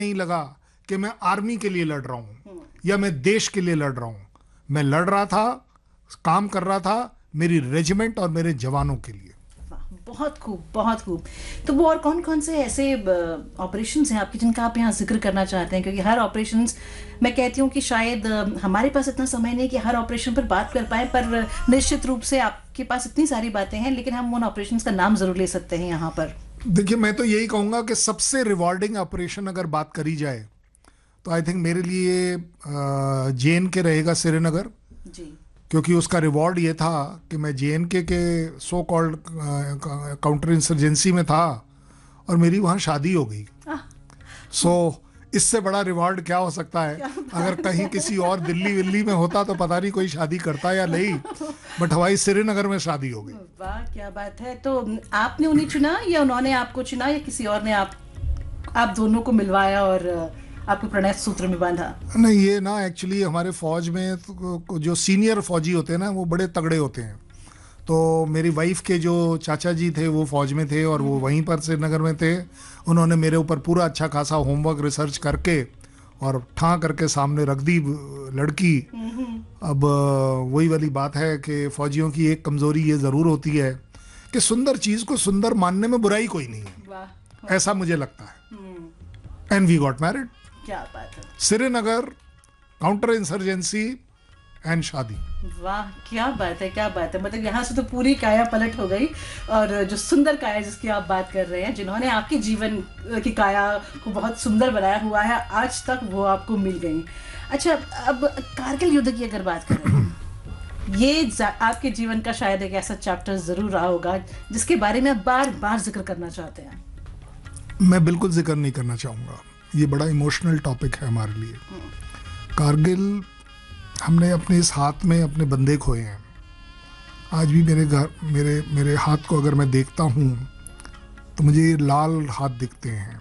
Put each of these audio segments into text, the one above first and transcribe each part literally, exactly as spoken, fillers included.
नहीं लगा कि मैं आर्मी के लिए लड़ रहा हूं या मैं देश के लिए लड़ रहा हूं। मैं लड़ रहा था, काम कर रहा था मेरी रेजिमेंट और मेरे जवानों के लिए। बहुत खूब, बहुत खूब। तो वो और कौन कौन से ऐसे ऑपरेशंस हैं आपके जिनका आप यहाँ जिक्र करना चाहते हैं? क्योंकि हर ऑपरेशंस, मैं कहती हूँ कि शायद हमारे पास इतना समय नहीं कि हर ऑपरेशन पर बात कर पाए, पर निश्चित रूप से आपके पास इतनी सारी बातें हैं, लेकिन हम उन ऑपरेशंस का नाम जरूर ले सकते हैं यहाँ पर। देखिए, मैं तो यही कहूँगा कि सबसे रिवॉर्डिंग ऑपरेशन अगर बात करी जाए तो आई थिंक मेरे लिए जे एन के रहेगा, श्रीनगर जी। क्योंकि उसका रिवॉर्ड ये था कि मैं जे एन के के सो कॉल्ड काउंटर इंसर्जेंसी में था और मेरी वहाँ शादी हो गई। सो so, इससे बड़ा रिवॉर्ड क्या हो सकता है? अगर कहीं किसी और दिल्ली विल्ली में होता तो पता नहीं कोई शादी करता या नहीं, बट हवाई श्रीनगर में शादी हो गई। वाह, क्या बात है। तो आपने उन्हें चुना या उन्होंने आपको चुना या किसी और ने आप आप दोनों को मिलवाया और आपको प्रणय सूत्र में बांधा? नहीं, ये ना एक्चुअली हमारे फौज में तो जो सीनियर फौजी होते हैं ना, वो बड़े तगड़े होते हैं। तो मेरी वाइफ के जो चाचा जी थे वो फौज में थे और वो वहीं पर श्रीनगर में थे। उन्होंने मेरे ऊपर पूरा अच्छा खासा होमवर्क रिसर्च करके और ठां करके सामने रख दी लड़की। अब वही वाली बात है कि फौजियों की एक कमज़ोरी ये ज़रूर होती है कि सुंदर चीज़ को सुंदर मानने में बुराई कोई नहीं है, ऐसा मुझे लगता है। And we got married. क्या बात है। श्रीनगर, काउंटर इंसर्जेंसी एंड शादी। वाह, क्या बात है, क्या बात है। मतलब यहाँ से तो पूरी काया पलट हो गई और जो सुंदर काया जिसकी आप बात कर रहे हैं, जिन्होंने आपके जीवन की काया को बहुत सुंदर बनाया हुआ है, आज तक वो आपको मिल गई। अच्छा, अब कारगिल युद्ध की अगर बात करें, ये आपके जीवन का शायद एक ऐसा चैप्टर जरूर रहा होगा जिसके बारे में आप बार बार जिक्र करना चाहते हैं। मैं बिल्कुल जिक्र नहीं करना चाहूँगा, ये बड़ा इमोशनल टॉपिक है हमारे लिए। कारगिल, हमने अपने इस हाथ में अपने बंदे खोए हैं। आज भी मेरे घर मेरे मेरे हाथ को अगर मैं देखता हूँ तो मुझे ये लाल हाथ दिखते हैं।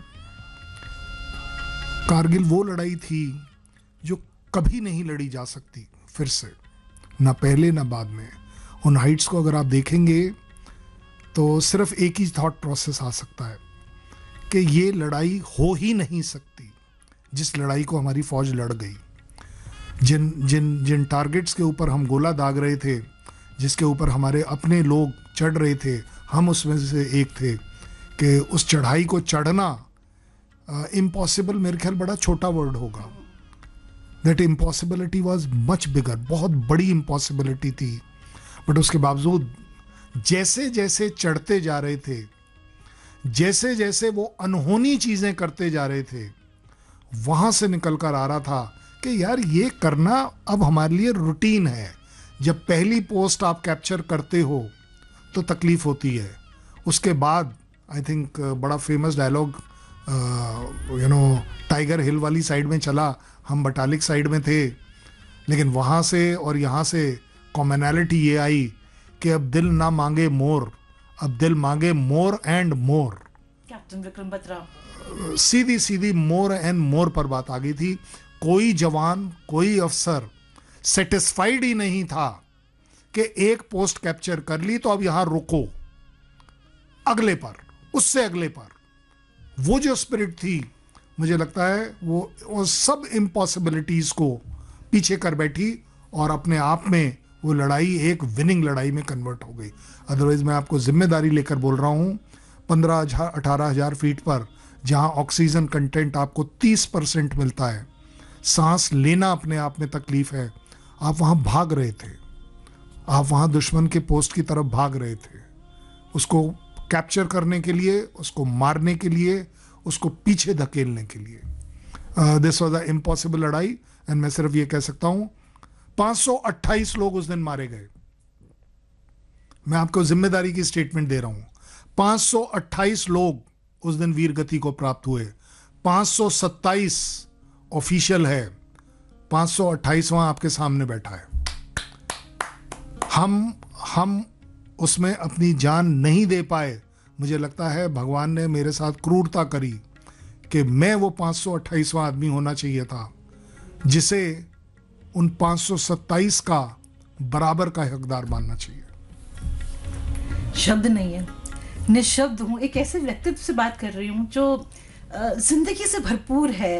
कारगिल वो लड़ाई थी जो कभी नहीं लड़ी जा सकती फिर से, ना पहले ना बाद में। उन हाइट्स को अगर आप देखेंगे तो सिर्फ एक ही थॉट प्रोसेस आ सकता है कि ये लड़ाई हो ही नहीं सकती जिस लड़ाई को हमारी फौज लड़ गई। जिन जिन जिन टारगेट्स के ऊपर हम गोला दाग रहे थे, जिसके ऊपर हमारे अपने लोग चढ़ रहे थे, हम उसमें से एक थे कि उस चढ़ाई को चढ़ना इम्पॉसिबल, मेरे ख्याल बड़ा छोटा वर्ड होगा। That impossibility was much bigger, बहुत बड़ी इम्पॉसिबिलिटी थी। बट उसके बावजूद जैसे जैसे चढ़ते जा रहे थे, जैसे जैसे वो अनहोनी चीज़ें करते जा रहे थे, वहाँ से निकल कर आ रहा था कि यार ये करना अब हमारे लिए रूटीन है। जब पहली पोस्ट आप कैप्चर करते हो तो तकलीफ़ होती है, उसके बाद आई थिंक बड़ा famous dialogue you know tiger हिल वाली साइड में चला, हम बटालिक साइड में थे, लेकिन वहाँ से और यहाँ से कॉमनैलिटी ये आई कि अब दिल ना मांगे मोर, अब दिल मांगे more and more. Captain Vikram Batra, Sidhi Sidhi more and more पर बात आ गई थी। कोई जवान, कोई अफसर सेटिस्फाइड ही नहीं था कि एक पोस्ट कैप्चर कर ली तो अब यहां रुको, अगले पर, उससे अगले पर। वो जो स्पिरिट थी, मुझे लगता है वो वो सब इम्पॉसिबिलिटीज को पीछे कर बैठी और अपने आप में वो लड़ाई एक विनिंग लड़ाई में कन्वर्ट हो गई। अदरवाइज मैं आपको जिम्मेदारी लेकर बोल रहा हूँ, पंद्रह हजार अठारह हजार फीट पर जहाँ ऑक्सीजन कंटेंट आपको तीस परसेंट मिलता है, सांस लेना अपने आप में तकलीफ है, आप वहाँ भाग रहे थे, आप वहाँ दुश्मन के पोस्ट की तरफ भाग रहे थे, उसको कैप्चर करने के लिए, उसको मारने के लिए, उसको पीछे धकेलने के लिए। दिस वॉज अ इम्पॉसिबल लड़ाई। एंड मैं सिर्फ ये कह सकता हूँ, पाँच सौ अट्ठाईस लोग उस दिन मारे गए। मैं आपको जिम्मेदारी की स्टेटमेंट दे रहा हूँ, पाँच सौ अट्ठाईस लोग उस दिन वीर गति को प्राप्त हुए। पाँच सौ सत्ताईस ऑफिशियल है, पाँच सौ अट्ठाईसवां आपके सामने बैठा है। हम हम उसमें अपनी जान नहीं दे पाए। मुझे लगता है भगवान ने मेरे साथ क्रूरता करी कि मैं वो पाँच सौ अट्ठाईसवां आदमी होना चाहिए था जिसे उन पाँच सौ सत्ताईस का बराबर का हकदार मानना चाहिए। शब्द नहीं है, निशब्द हूँ। एक ऐसे व्यक्तित्व से बात कर रही हूँ जो अ, जिंदगी से भरपूर है।